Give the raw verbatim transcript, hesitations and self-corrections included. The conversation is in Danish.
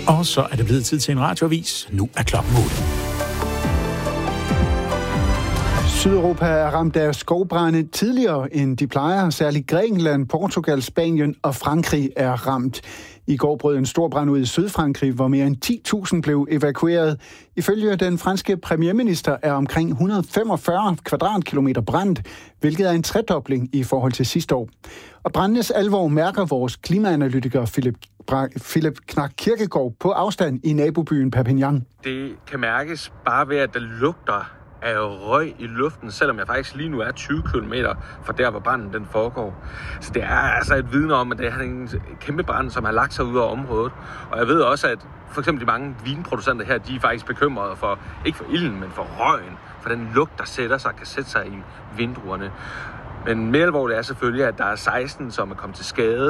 Og så er det blevet tid til en radioavis. Nu er klokken otte. Sydeuropa er ramt af skovbrænde tidligere end de plejer. Særligt Grækenland, Portugal, Spanien og Frankrig er ramt. I går brød en stor brand ud i Sydfrankrig, hvor mere end ti tusind blev evakueret. Ifølge den franske premierminister er omkring et hundrede og femogfyrre kvadratkilometer brændt, hvilket er en tredobling i forhold til sidste år. Og brændenes alvor mærker vores klimaanalytiker Philip, Philip Knak Kirkegaard på afstand i nabobyen Perpignan. Det kan mærkes bare ved, at der lugter af røg i luften, selvom jeg faktisk lige nu er tyve kilometer fra der, hvor branden den foregår. Så det er altså et vidne om, at det er en kæmpe brand, som har lagt sig ud af området. Og jeg ved også, at for eksempel de mange vinproducenter her, de er faktisk bekymrede for, ikke for ilden, men for røgen, for den lugt, der sætter sig, kan sætte sig i vinduerne. Men mere alvorligt er selvfølgelig, at der er seksten, som er kommet til skade.